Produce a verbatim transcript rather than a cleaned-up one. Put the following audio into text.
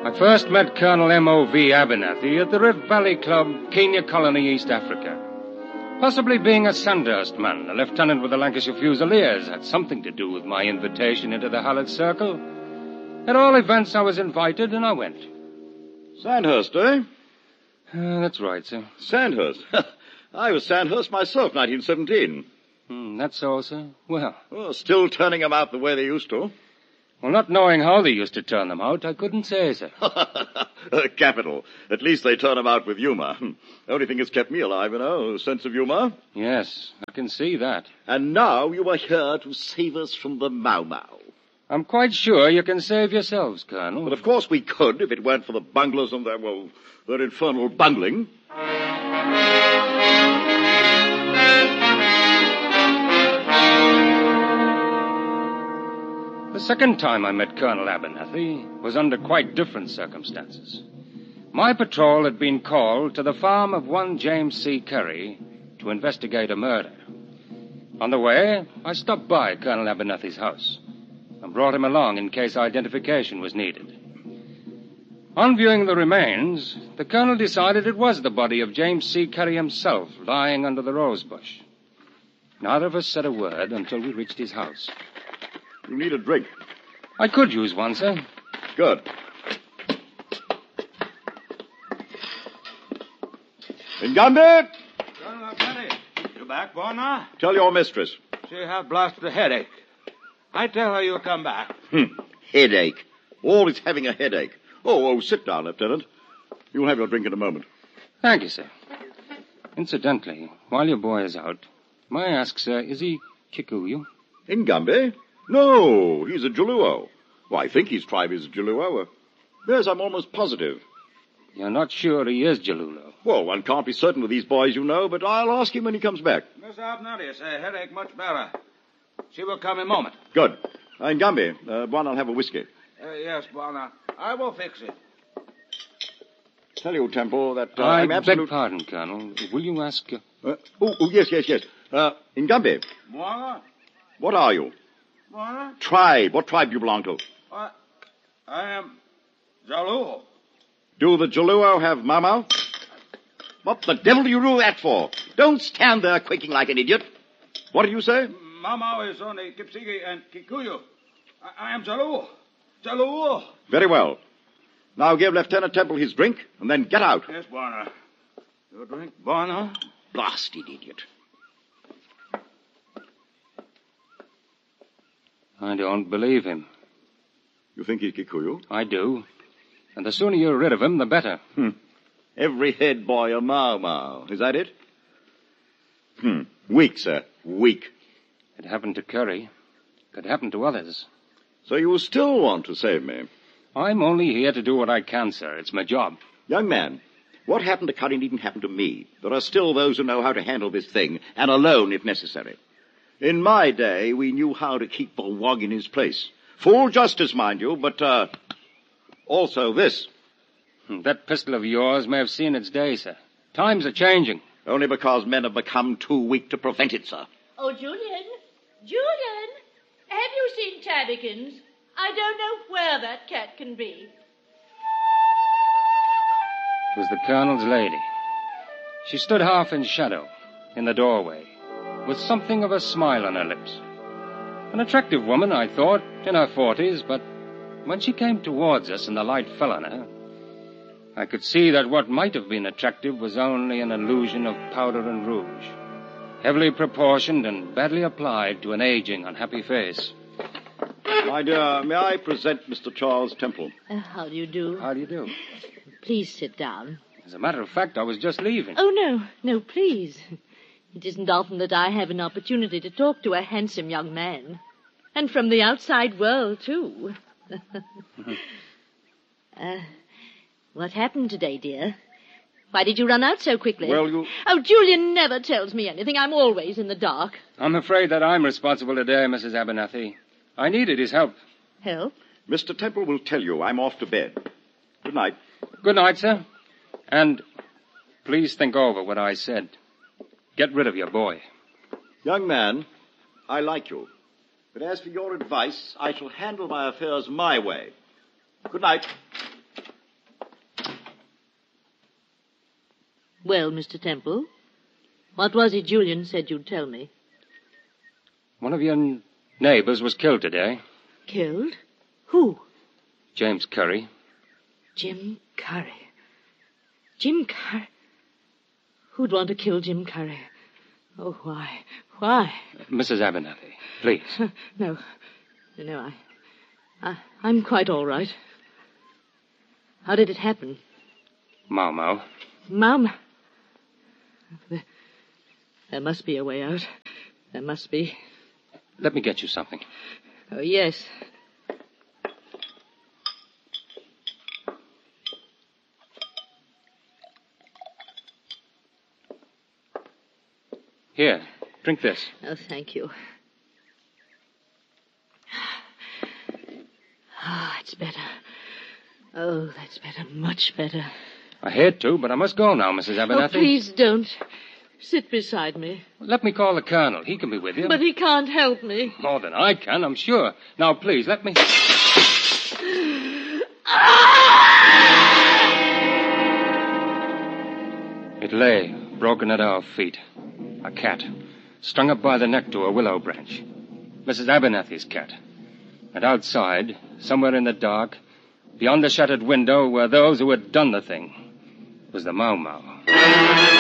I first met Colonel M O V Abernathy at the Rift Valley Club, Kenya Colony, East Africa. Possibly being a Sandhurst man, a lieutenant with the Lancashire Fusiliers had something to do with my invitation into the Hullett Circle. At all events, I was invited, and I went. Sandhurst, eh? Uh, that's right, sir. Sandhurst? I was Sandhurst myself, nineteen seventeen. Hmm, that's so, sir. Well. Oh, still turning them out the way they used to. Well, not knowing how they used to turn them out, I couldn't say, sir. uh, capital. At least they turn them out with humor. Only thing that's kept me alive, you know, a sense of humor. Yes, I can see that. And now you are here to save us from the Mau Mau. I'm quite sure you can save yourselves, Colonel. But of course we could, if it weren't for the bunglers and their, well, their infernal bungling. The second time I met Colonel Abernathy was under quite different circumstances. My patrol had been called to the farm of one James C. Curry to investigate a murder. On the way, I stopped by Colonel Abernathy's house and brought him along in case identification was needed. On viewing the remains, the colonel decided it was the body of James C. Curry himself lying under the rose bush. Neither of us said a word until we reached his house. You need a drink. I could use one, sir. Good. Ngambi! Colonel Penny, you back, boy, now? Tell your mistress. She have blasted a headache. I tell her you'll come back. Hmm. Headache. Always having a headache. Oh, oh, sit down, Lieutenant. You'll have your drink in a moment. Thank you, sir. Incidentally, while your boy is out, may I ask, sir, is he Kikuyu? Ngambi? No, he's a Jaluo. Well, I think his tribe is Jaluo. Yes, I'm almost positive. You're not sure he is Jalulo? Well, one can't be certain with these boys, you know, but I'll ask him when he comes back. Miss Abernathy say headache much better. She will come in a moment. Good. Uh, Ngambi, uh, one, I'll have a whiskey. Uh, yes, Bwana. I will fix it. Tell you, Temple, that uh, I I'm absolute... beg pardon, Colonel. Will you ask... Uh... Uh, oh, oh, yes, yes, yes. Uh, Ngambi. Bwana? What are you? Bwana? Tribe. What tribe do you belong to? I, I am Jaluo. Do the Jaluo have Mamau? What the devil do you do that for? Don't stand there quaking like an idiot. What do you say? Mamau is only Kipsigi and Kikuyu. I, I am Jaluo. Jaluo. Very well. Now give Lieutenant Temple his drink, and then get out. Yes, Bwana. Your drink, Bwana? Blasted idiot. I don't believe him. You think he's Kikuyu? I do. And the sooner you're rid of him, the better. Hmm. Every head boy a Mau Mau. Is that it? Hmm. Weak, sir. Weak. It happened to Curry. Could happen to others. So you still want to save me? I'm only here to do what I can, sir. It's my job. Young man, what happened to Curry needn't happen to me. There are still those who know how to handle this thing, and alone if necessary. In my day, we knew how to keep the wog in his place. Full justice, mind you, but, uh, also this. That pistol of yours may have seen its day, sir. Times are changing. Only because men have become too weak to prevent it, sir. Oh, Julian. Julian, have you seen Tabbykins? I don't know where that cat can be. It was the Colonel's lady. She stood half in shadow, in the doorway, with something of a smile on her lips. An attractive woman, I thought, in her forties, but when she came towards us and the light fell on her, I could see that what might have been attractive was only an illusion of powder and rouge, heavily proportioned and badly applied to an aging, unhappy face. My dear, may I present Mister Charles Temple? Uh, how do you do? How do you do? Please sit down. As a matter of fact, I was just leaving. Oh, no, no, please. It isn't often that I have an opportunity to talk to a handsome young man. And from the outside world, too. uh, what happened today, dear? Why did you run out so quickly? Well, you... Oh, Julian never tells me anything. I'm always in the dark. I'm afraid that I'm responsible today, Missus Abernathy. I needed his help. Help? Mister Temple will tell you I'm off to bed. Good night. Good night, sir. And please think over what I said. Get rid of your boy. Young man, I like you. But as for your advice, I shall handle my affairs my way. Good night. Well, Mister Temple, what was it Julian said you'd tell me? One of your n- neighbors was killed today. Killed? Who? James Curry. Jim Curry. Jim Curry? Who'd want to kill Jim Curry? Oh, why? Why? Missus Abernathy, please. No. No, I, I... I'm quite all right. How did it happen? Mau Mau. Mom. There, there must be a way out. There must be. Let me get you something. Oh, yes. Here, drink this. Oh, thank you. Ah, oh, it's better. Oh, that's better. Much better. I hate to, but I must go now, Missus Abernathy. Oh, please don't. Sit beside me. Let me call the colonel. He can be with you. But he can't help me. More than I can, I'm sure. Now, please, let me... It lay, broken at our feet. A cat, strung up by the neck to a willow branch. Missus Abernathy's cat. And outside, somewhere in the dark, beyond the shuttered window, were those who had done the thing. It was the Mau Mau.